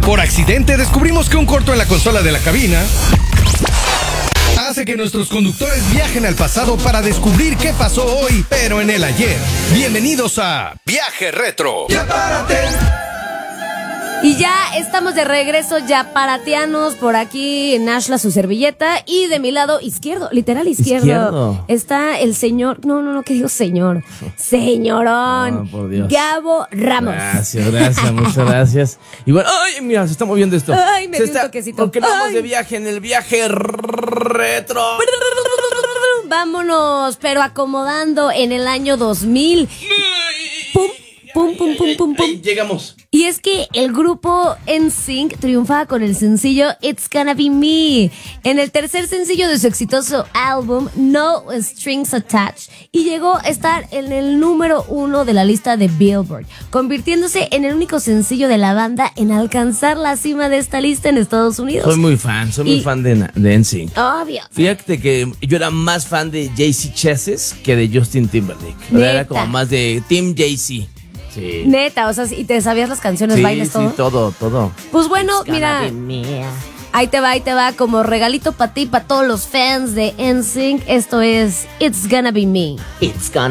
Por accidente descubrimos que un corto en la consola de la cabina hace que nuestros conductores viajen al pasado para descubrir qué pasó hoy, pero en el ayer. Bienvenidos a Viaje Retro. ¡Ya párate! Y ya estamos de regreso, ya paratianos, por aquí Nashla su servilleta y de mi lado izquierdo, literal izquierdo. Está el señor, no, ¿qué digo señor? Señorón, por Dios. Gabo Ramos. Gracias, muchas gracias. Y bueno, ¡ay, mira, se está moviendo esto! ¡Ay, me dio un toquecito! Porque vamos de viaje en el Viaje Retro. Vámonos, pero acomodando en el año 2000. ¡Pum! Pum. Llegamos. Y es que el grupo NSYNC triunfaba con el sencillo It's Gonna Be Me, en el tercer sencillo de su exitoso álbum No Strings Attached, y llegó a estar en el número 1 de la lista de Billboard, convirtiéndose en el único sencillo de la banda en alcanzar la cima de esta lista en Estados Unidos. Soy muy fan de NSYNC. Obvio. Fíjate que yo era más fan de JC Chassis que de Justin Timberlake. Era como más de Team JC. Sí. Neta, o sea, ¿y te sabías las canciones, sí, bailes, todo? Sí, todo. Pues bueno, mira, ahí te va, como regalito para ti, para todos los fans de NSYNC, esto es It's Gonna Be Me. It's gonna